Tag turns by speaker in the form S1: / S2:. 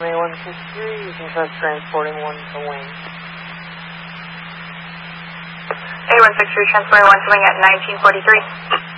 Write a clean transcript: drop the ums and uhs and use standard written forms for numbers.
S1: A163, you can try transporting one to wing.
S2: A163 transporting one to wing at 1943.